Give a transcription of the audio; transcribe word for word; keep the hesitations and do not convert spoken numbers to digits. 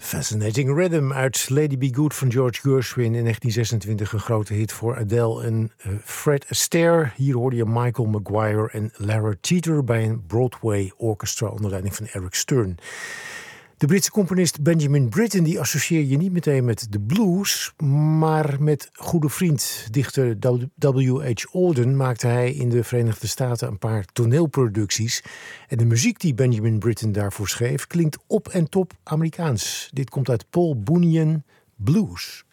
Fascinating Rhythm uit Lady Be Good van George Gershwin in negentien zesentwintig. Een grote hit voor Adele en uh, Fred Astaire. Hier hoorde je Michael Maguire en Lara Teeter bij een Broadway orchestra onder leiding van Eric Stern. De Britse componist Benjamin Britten die associeer je niet meteen met de blues, maar met goede vriend dichter W H Auden maakte hij in de Verenigde Staten een paar toneelproducties. En de muziek die Benjamin Britten daarvoor schreef klinkt op en top Amerikaans. Dit komt uit Paul Bunyan Blues.